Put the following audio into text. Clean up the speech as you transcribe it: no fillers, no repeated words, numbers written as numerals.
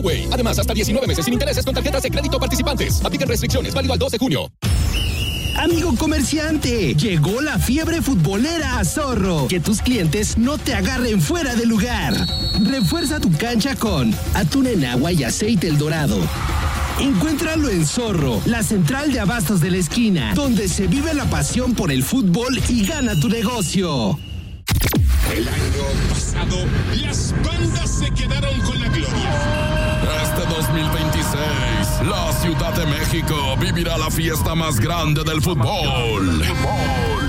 Huawei. Además, hasta 19 meses sin intereses con tarjetas de crédito participantes. Aplican restricciones, válido al 2 de junio. Amigo comerciante, llegó la fiebre futbolera a Zorro. Que tus clientes no te agarren fuera de lugar. Refuerza tu cancha con atún en agua y aceite El Dorado. Encuéntralo en Zorro, la central de abastos de la esquina, donde se vive la pasión por el fútbol y gana tu negocio. El año pasado, las bandas se quedaron con la gloria. Este 2026, la Ciudad de México vivirá la fiesta más grande del fútbol.